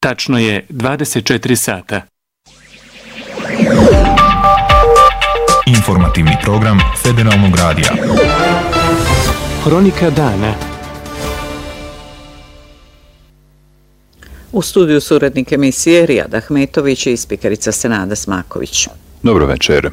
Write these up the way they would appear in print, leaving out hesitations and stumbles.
Tačno je 24 sata. Informativni program Federalnog radija. Hronika dana. U studiju su urednik emisije Rijad Ahmetović i spikerica Senada Smaković. Dobro večer.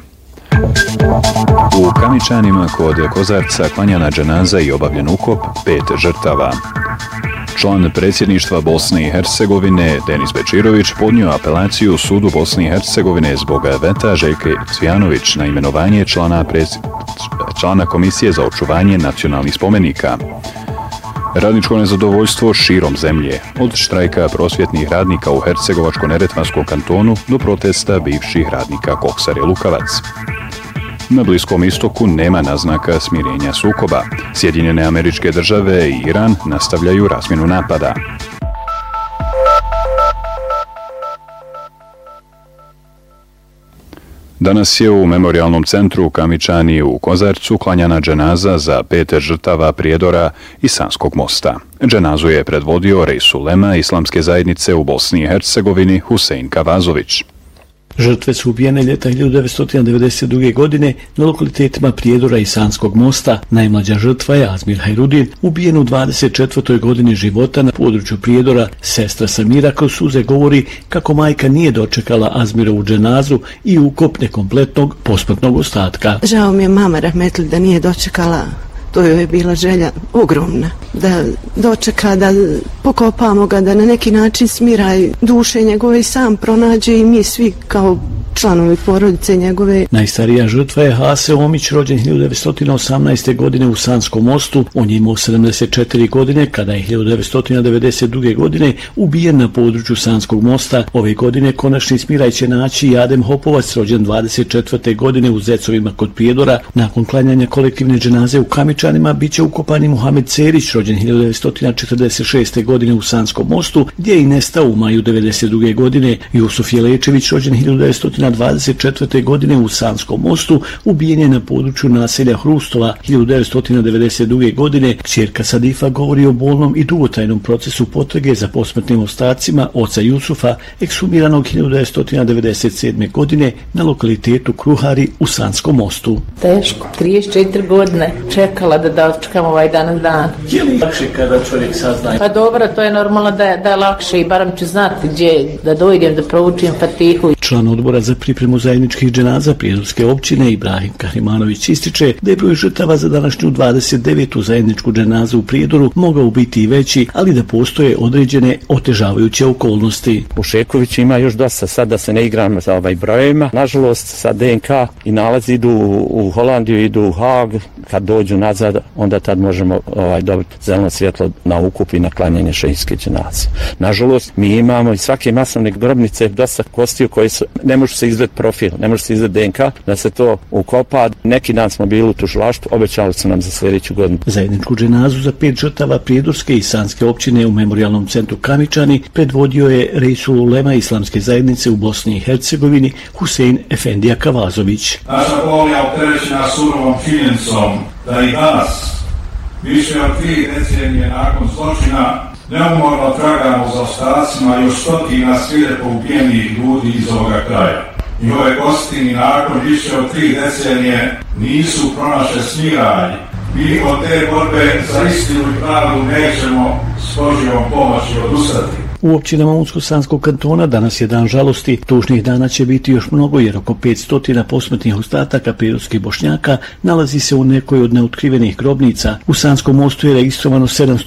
U Kamičanima kod Kozarca klanjana dženaza i obavljen ukop 5 žrtava. Član predsjedništva Bosne i Hercegovine Denis Bečirović podnio apelaciju sudu Bosne i Hercegovine zbog veta Željke Cvijanović na imenovanje člana Komisije za očuvanje nacionalnih spomenika. Radničko nezadovoljstvo širom zemlje, od štrajka prosvjetnih radnika u Hercegovačko-neretvanskom kantonu do protesta bivših radnika Koksare Lukavac. Na Bliskom istoku nema naznaka smirenja sukoba. Sjedinjene Američke Države i Iran nastavljaju razmjenu napada. Danas je u Memorijalnom centru Kamičani u Kozarcu klanjana dženaza za 5 žrtava prijedora i Sanskog mosta. Dženazu je predvodio Reis ulema Islamske zajednice u Bosni i Hercegovini Husein Kavazović. Žrtve su ubijene ljeta 1992. godine na lokalitetima Prijedora i Sanskog mosta. Najmlađa žrtva je Azmir Hajrudin, ubijen u 24. godini života na području Prijedora. Sestra Samira kroz suze govori kako majka nije dočekala Azmirovu dženazu i ukop nekompletnog posmrtnog ostatka. Žao mi je mama rahmetli da nije dočekala. To joj je bila želja ogromna, da dočeka, da pokopamo ga, da na neki način smiraj duše njegove i sam pronađe i mi svi kao članovi porodice njegove. Najstarija žrtva je Hase Omić, rođen 1918. godine u Sanskom mostu. On je imao 74 godine kada je 1992. godine ubijen na području Sanskog mosta. Ove godine konačni smiraj će naći i Adem Hopovac, rođen 24. godine u Zecovima kod Prijedora. Nakon klanjanja kolektivne dženaze u Kamičanima bit će ukopan i Muhamed Cerić, rođen 1946. godine u Sanskom mostu, gdje je i nestao u maju 1992. godine. Jusuf Jelečević, rođen 1924. godine u Sanskom mostu, ubijen je na području naselja Hrustova 1992. godine. Kćerka Sadifa govori o bolnom i dugotrajnom procesu potrage za posmrtnim ostacima oca Jusufa, ekshumiranog 1997. godine na lokalitetu Kruhari u Sanskom mostu. Teško, 34 godine čekala da dočekam ovaj danas dan. Je li lakše kada čovjek sazna? Pa dobro, to je normalno da je lakše i barem ću znati gdje da dojdem da proučim Fatihu. Član odbora za pripremu zajedničkih dženaza Prijedorske općine Ibrahim Kahrimanović ističe da je broj žrtava za današnju 29. zajedničku dženazu u Prijedoru mogao biti i veći, ali da postoje određene otežavajuće okolnosti. Ušeković ima još dosta, sad da se ne igram za brojevima. Nažalost, sa DNK i nalazi idu u Holandiju, idu u Haag. Kad dođu nazad, onda tad možemo dobiti zeleno svjetlo na ukup i na klanjanje šehidske dženaze. Nažalost, mi imamo i svake masovne grobnice dosta kostiju koji ne može se izvesti profil, ne može se izvesti DNK, da se to ukopa. Neki dan smo bili u tužilaštvu, obećali su nam za sljedeću godinu. Zajedničku dženazu za 5 žrtava Prijedorske i Sanske općine u Memorijalnom centru Kamičani predvodio je Reisul ulema Islamske zajednice u Bosni i Hercegovini Husein Efendija Kavazović. Naša bol je opterećena surovom činjenicom da i danas, više od 3 decenije nakon zločina, neumorno tragamo za ostacima još stotina svirepo ubijenih ljudi iz ovoga kraja. I ove kosti ni nakon više od 3 decenije nisu pronašle smiraj. Mi od te borbe za istinu i pravdu nećemo s Božjom pomoći odustati. U općinama Unsko-Sanskog kantona danas je dan žalosti. Tužnih dana će biti još mnogo jer oko 500 posmrtnih ostataka prijedorskih Bošnjaka nalazi se u nekoj od neotkrivenih grobnica. U Sanskom mostu je registrovano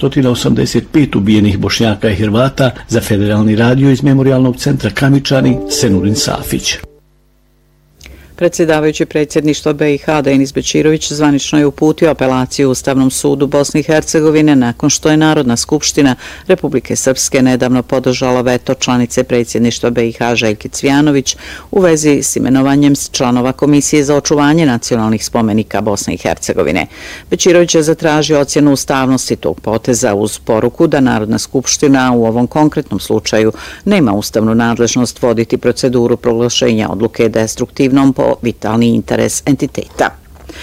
785 ubijenih Bošnjaka i Hrvata. Za Federalni radio iz Memorijalnog centra Kamičani, Senurin Safić. Predsjedavajući predsjedništva BiH Denis Bečirović zvanično je uputio apelaciju Ustavnom sudu Bosne i Hercegovine nakon što je Narodna skupština Republike Srpske nedavno podržala veto članice predsjedništva BiH Željke Cvijanović u vezi s imenovanjem članova Komisije za očuvanje nacionalnih spomenika Bosne i Hercegovine. Bečirović je zatražio ocjenu ustavnosti tog poteza uz poruku da Narodna skupština u ovom konkretnom slučaju nema ustavnu nadležnost voditi proceduru proglašenja odluke destruktivnom po vitalni interes entiteta.